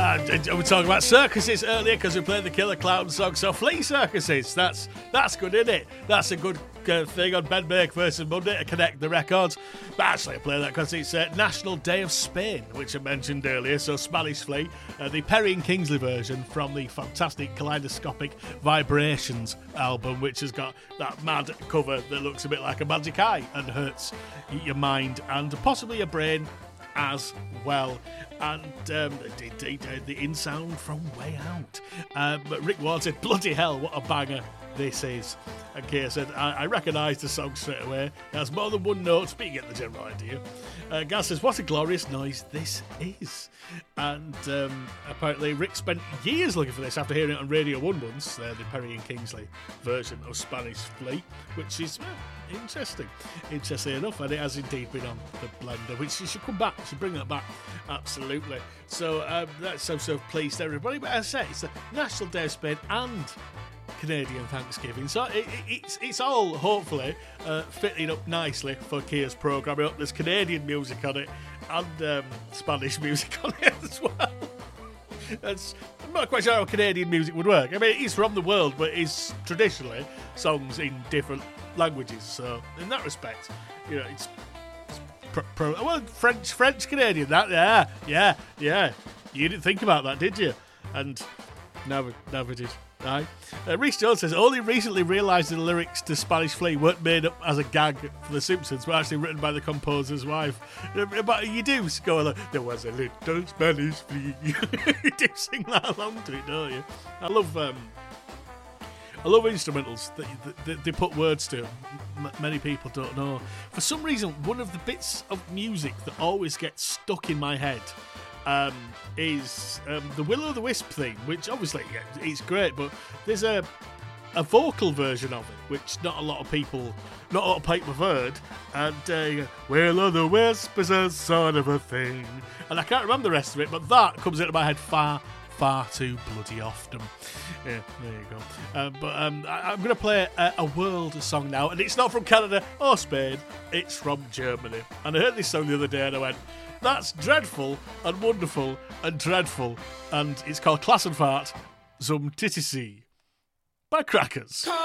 We talking about circuses earlier because we played the Killer Clown song. So flea circuses, that's good, isn't it? That's a good thing on Ben Make versus Monday to connect the records. But actually, I play that because it's National Day of Spain, which I mentioned earlier. So Spanish Flea, the Perry and Kingsley version from the fantastic Kaleidoscopic Vibrations album, which has got that mad cover that looks a bit like a magic eye and hurts your mind and possibly your brain as well. And the in sound from Way Out. But Rick Ward said, bloody hell, what a banger this is. And Kay said, I recognise the song straight away. It has more than one note, but you get the general idea. Gaz says, what a glorious noise this is. And apparently Rick spent years looking for this after hearing it on Radio 1 once, the Perry and Kingsley version of Spanish Flea, which is interesting enough, and it has indeed been on the blender, which you should come back, you should bring that back, absolutely. So that's so pleased everybody. But as I say, it's the National Day of Spain and Canadian Thanksgiving, so it's all hopefully fitting up nicely for Kia's programming. There's Canadian music on it and Spanish music on it as well. I'm not quite sure how Canadian music would work. I mean, it is from the world, but it is traditionally songs in different languages. So in that respect, you know, it's well, French Canadian. That yeah. You didn't think about that, did you? And never did. Right. Rhys Jones says, only recently realised the lyrics to Spanish Flea weren't made up as a gag for The Simpsons, but actually written by the composer's wife. But you do go along, there was a little Spanish Flea. You do sing that along to it, don't you? I love instrumentals that they put words to. Many people don't know. For some reason, one of the bits of music that always gets stuck in my head is the Will-O-the-Wisp theme, which obviously it's great, but there's a vocal version of it, which not a lot of people have heard, and Will-O-the-Wisp is a sort of a thing, and I can't remember the rest of it, but that comes into my head far too bloody often. Yeah, there you go. But I'm going to play a world song now, and it's not from Canada or Spain, it's from Germany. And I heard this song the other day and I went, that's dreadful and wonderful and dreadful, and it's called Klassenfahrt zum Titisee by Crackers.